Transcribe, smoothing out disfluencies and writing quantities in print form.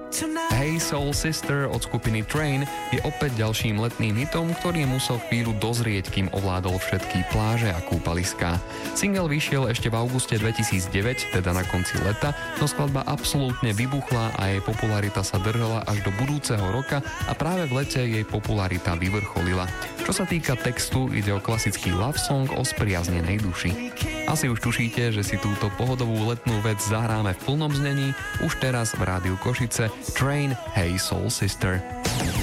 Hey Soul Sister od skupiny Train je opäť ďalším letným hitom, ktorý musel chvíľu dozrieť, kým ovládol všetky pláže a kúpaliská. Single vyšiel ešte v auguste 2009, teda na konci leta, no skladba absolútne vybuchla a jej popularita sa držala až do budúceho roka a práve v lete jej popularita vyvrcholila. Čo sa týka textu, ide o klasický love song o spriaznenej duši. Asi už tušíte, že si túto pohodovú letnú vec zahráme v plnom znení už teraz v Rádiu Košice. Train, Hey Soul Sister.